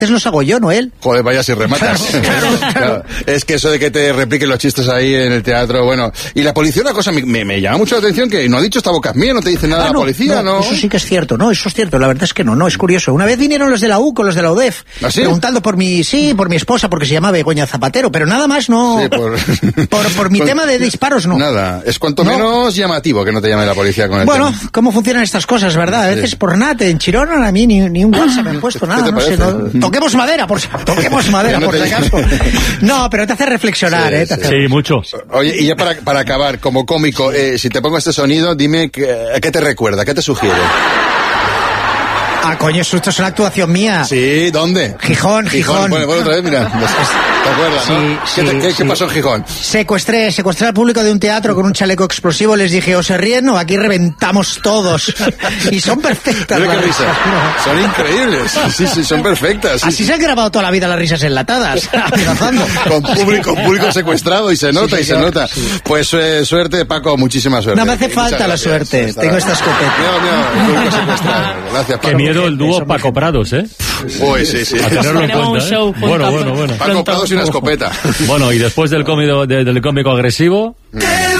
los hago yo, no él. Joder, vaya si rematas. Claro. Es que eso de que te repliquen los chistes ahí en el teatro, bueno. Y la policía, una cosa me llama mucho la atención, que no ha dicho esta boca es mía, no te dice nada la policía, ¿no? Eso sí que es cierto, eso es cierto, la verdad es que no, es curioso. Una vez vinieron los de la UCO, los de la UDEF, ¿Ah, sí? Preguntando por mi esposa, porque se llama Begoña Zapatero, pero nada más no. Sí, por mi tema de disparos, no. Nada, es cuanto menos llamativo que no te llame la policía con el tema. Bueno, cómo funcionan estas cosas, ¿verdad? A veces por nada, en Chirona a mí ni un WhatsApp me han puesto nada, no sé. Toquemos madera, por si acaso. No, pero te hace reflexionar, Sí, mucho. Oye, y ya para acabar, como cómico, si te pongo este sonido, dime a qué te recuerda, qué te sugiere. Ah, coño, esto es una actuación mía. Sí, ¿dónde? Gijón. Bueno, otra vez, mira. ¿Te acuerdas, no? ¿Qué pasó en Gijón? Secuestré al público de un teatro con un chaleco explosivo, les dije, o se ríen o aquí reventamos todos. Y son perfectas. Mira qué risa. Son increíbles. Sí, son perfectas. Así se han grabado toda la vida las risas enlatadas. Amenazando. Con público secuestrado y se nota se nota. Sí. Pues suerte, Paco, muchísima suerte. No me hace falta la suerte. Tengo esta escopeta. Mira, público secuestrado. Gracias, Paco. Qué miedo el dúo Paco Prados, ¿eh? Uy, sí. A tenerlo en cuenta, ¿eh? Bueno. Paco Prados y una escopeta. Bueno, y después del cómico agresivo...